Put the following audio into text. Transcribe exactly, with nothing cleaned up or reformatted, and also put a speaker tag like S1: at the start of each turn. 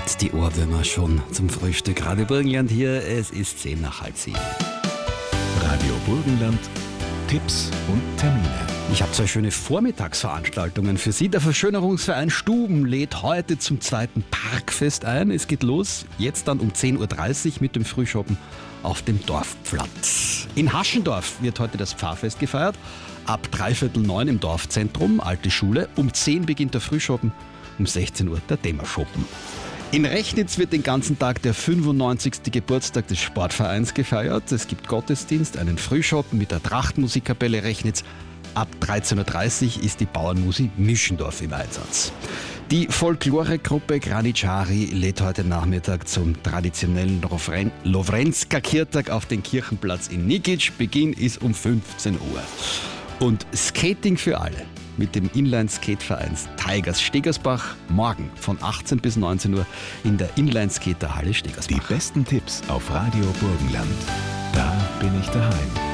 S1: gibt's die Ohrwürmer schon zum Frühstück. Radio Burgenland hier, es ist zehn nach halb sieben.
S2: Radio Burgenland, Tipps und Termine.
S1: Ich habe zwei schöne Vormittagsveranstaltungen für Sie. Der Verschönerungsverein Stuben lädt heute zum zweiten Parkfest ein. Es geht los, jetzt dann um zehn Uhr dreißig mit dem Frühschoppen auf dem Dorfplatz. In Haschendorf wird heute das Pfarrfest gefeiert. Ab dreiviertel neun im Dorfzentrum, alte Schule. Um zehn beginnt der Frühschoppen, um sechzehn Uhr der Dämmerschoppen. In Rechnitz wird den ganzen Tag der fünfundneunzigste Geburtstag des Sportvereins gefeiert. Es gibt Gottesdienst, einen Frühschoppen mit der Trachtmusikkapelle Rechnitz. Ab dreizehn Uhr dreißig ist die Bauernmusik Mischendorf im Einsatz. Die Folkloregruppe Granitschari lädt heute Nachmittag zum traditionellen Lovrenska-Kirtag auf den Kirchenplatz in Nikic. Beginn ist um fünfzehn Uhr. Und Skating für alle mit dem Inline-Skate-Verein Tigers Stegersbach morgen von achtzehn bis neunzehn Uhr in der Inline-Skaterhalle Stegersbach.
S2: Die besten Tipps auf Radio Burgenland. Da bin ich daheim.